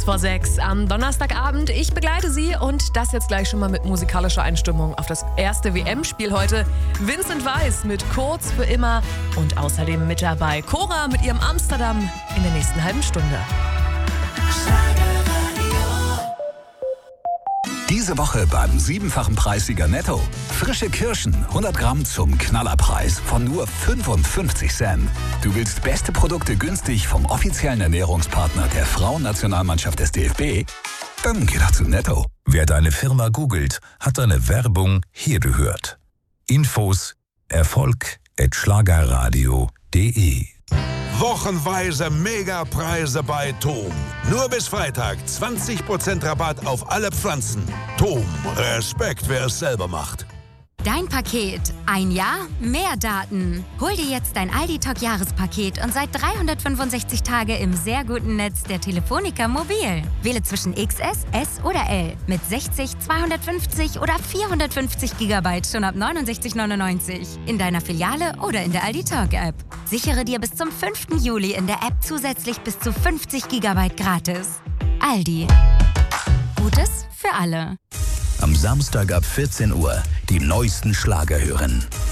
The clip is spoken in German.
6:06 am Donnerstagabend. Ich begleite Sie und das jetzt gleich schon mal mit musikalischer Einstimmung auf das erste WM-Spiel heute. Vincent Weiss mit Kurz für immer und außerdem mit dabei Cora mit ihrem Amsterdam in der nächsten halben Stunde. Diese Woche beim 7-fachen Preissieger Netto. Frische Kirschen, 100 Gramm zum Knallerpreis von nur 55 Cent. Du willst beste Produkte günstig vom offiziellen Ernährungspartner der Frauennationalmannschaft des DFB? Dann geh doch zu Netto. Wer deine Firma googelt, hat deine Werbung hier gehört. Infos erfolg@schlagerradio.de. Wochenweise Megapreise bei Tom. Nur bis Freitag 20% Rabatt auf alle Pflanzen. Tom, Respekt, wer es selber macht. Dein Paket. Ein Jahr, mehr Daten. Hol dir jetzt dein Aldi-Talk-Jahrespaket und sei 365 Tage im sehr guten Netz der Telefonica Mobil. Wähle zwischen XS, S oder L mit 60, 250 oder 450 GB schon ab 69,99 in deiner Filiale oder in der Aldi-Talk-App. Sichere dir bis zum 5. Juli in der App zusätzlich bis zu 50 GB gratis. Aldi. Gutes für alle. Am Samstag ab 14 Uhr die neuesten Schlager hören.